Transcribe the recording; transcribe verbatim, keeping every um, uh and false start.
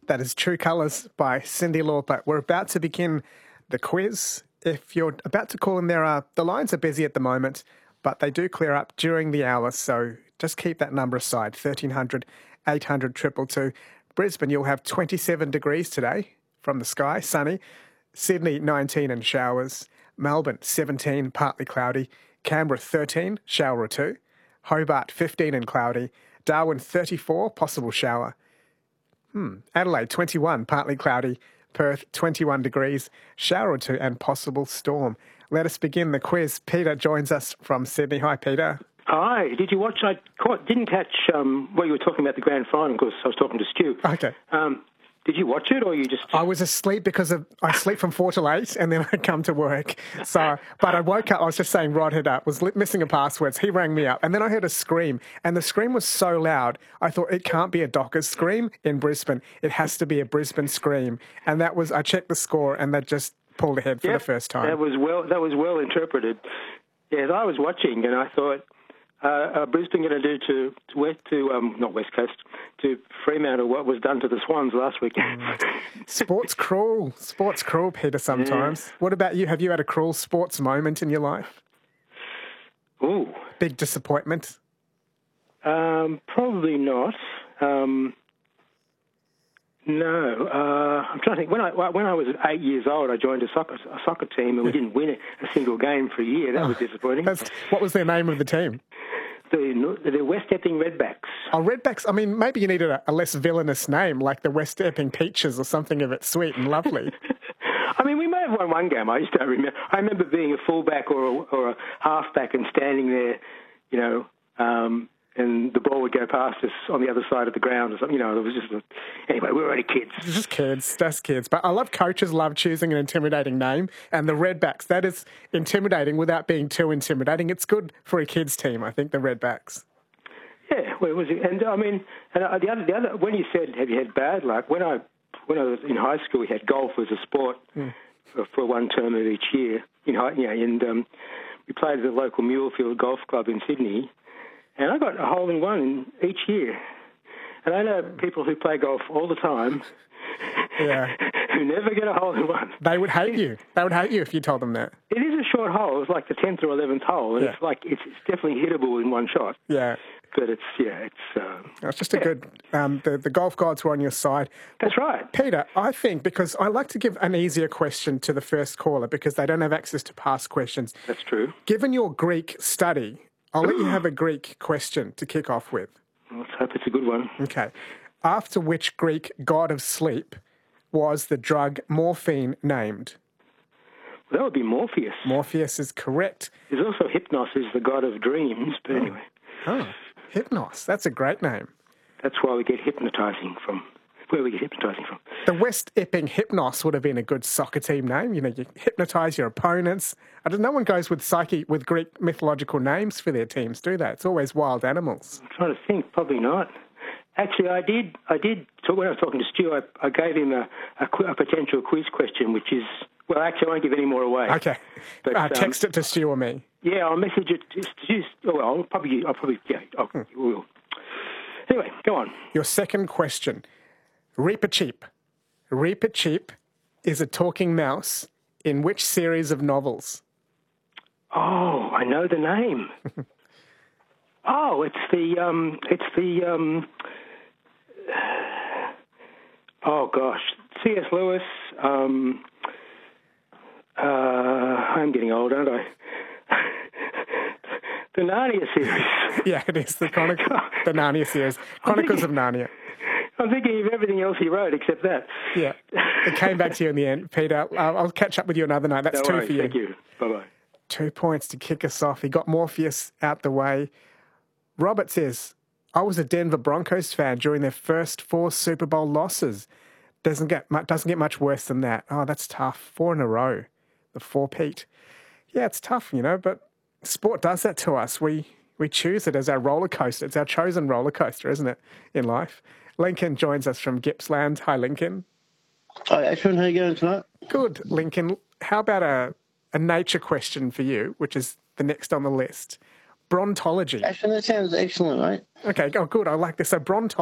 That is True Colours by Cyndi Lauper. We're about to begin the quiz. If you're about to call in, there are the lines are busy at the moment, but they do clear up during the hour, so just keep that number aside, thirteen hundred, eight hundred, two two two. Brisbane, you'll have twenty-seven degrees today from the sky, sunny. Sydney, nineteen and showers. Melbourne, seventeen, partly cloudy. Canberra, thirteen, shower or two. Hobart, fifteen and cloudy. Darwin, thirty-four, possible shower. Hmm. Adelaide, twenty-one, partly cloudy. Perth, twenty-one degrees, shower or two and possible storm. Let us begin the quiz. Peter joins us from Sydney. Hi, Peter. Hi. Did you watch? I caught, didn't catch um, what you were talking about the grand final because I was talking to Stu. Okay. Um, did you watch it or you just... I was asleep because of I sleep from four till eight and then I come to work. So, but I woke up, I was just saying Rod had up, was missing a passwords. He rang me up and then I heard a scream and the scream was so loud. I thought it can't be a Dockers scream in Brisbane. It has to be a Brisbane scream. And that was, I checked the score and that just pulled ahead for yep, the first time. That was well, that was well interpreted. Yes, I was watching and I thought, Uh, uh, Brisbane going to do to, to West to um, not West Coast to Fremantle what was done to the Swans last weekend. Sports cruel, sports cruel, Peter. Sometimes. Yeah. What about you? Have you had a cruel sports moment in your life? Ooh, big disappointment. Um, probably not. Um, no, uh, I'm trying to think. When I when I was eight years old, I joined a soccer a soccer team, and we didn't win a single game for a year. That was disappointing. That's, what was their name of the team? The, the West Epping Redbacks. Oh, Redbacks. I mean, maybe you needed a, a less villainous name, like the West Epping Peaches or something of it sweet and lovely. I mean, we may have won one game. I just don't remember. I remember being a fullback or a, or a halfback and standing there, you know, um, and the ball would go past us on the other side of the ground or something. You know, it was just... A, anyway, we were only kids. Just kids. That's kids. But I love coaches love choosing an intimidating name. And the Redbacks, that is intimidating without being too intimidating. It's good for a kids' team, I think, the Redbacks. Yeah, well, it was... And, I mean, and the other, the other... When you said, have you had bad luck, when I when I was in high school, we had golf as a sport mm. for, for one term of each year. You know, you know and um, we played at the local Mulefield Golf Club in Sydney. And I got a hole in one each year. And I know people who play golf all the time yeah. who never get a hole in one. They would hate you. They would hate you if you told them that. It is a short hole. It's like the tenth or eleventh hole. And yeah. it's like, it's, it's definitely hittable in one shot. Yeah. But it's, yeah, it's... Um, it's just a yeah. good... Um, the, the golf gods were on your side. That's right. Peter, I think, because I like to give an easier question to the first caller because they don't have access to past questions. That's true. Given your Greek study... I'll let you have a Greek question to kick off with. Let's hope it's a good one. Okay. After which Greek god of sleep was the drug morphine named? Well, that would be Morpheus. Morpheus is correct. There's also Hypnos, is the god of dreams, but oh. anyway. Oh, Hypnos. That's a great name. That's why we get hypnotising from. Where we get hypnotising from. The West Epping Hypnos would have been a good soccer team name. You know, you hypnotise your opponents. I don't, no one goes with psyche with Greek mythological names for their teams, do they? It's always wild animals. I'm trying to think. Probably not. Actually, I did. I did. So when I was talking to Stu, I, I gave him a, a, a potential quiz question, which is well. Actually, I won't give any more away. Okay. But, uh, text um, it to Stu or me. Yeah, I'll message it to Stu. Oh, well, I'll probably. I'll probably. Yeah. I'll, hmm. We'll. Anyway, go on. Your second question. Reepicheep. Reepicheep is a talking mouse in which series of novels? Oh, I know the name. oh, it's the, um, it's the, um, oh gosh, C S Lewis. Um, uh, I'm getting old, aren't I? the Narnia series. Yeah, it is the, Chronic- the Narnia series. Chronicles of Narnia. I'm thinking of everything else he wrote except that. Yeah. It came back to you in the end, Peter. I'll, I'll catch up with you another night. That's no two worries. for you. Thank you. Bye-bye. Two points to kick us off. He got Morpheus out the way. Robert says, I was a Denver Broncos fan during their first four Super Bowl losses. Doesn't get, doesn't get much worse than that. Oh, that's tough. Four in a row. The four-peat. Yeah, it's tough, you know, but sport does that to us. We, we choose it as our roller coaster. It's our chosen roller coaster, isn't it, in life? Lincoln joins us from Gippsland. Hi, Lincoln. Hi, Ashwin. How are you going tonight? Good, Lincoln. How about a, a nature question for you, which is the next on the list? Brontology. Ashwin, that sounds excellent, mate. Okay, oh, good. I like this. So brontology.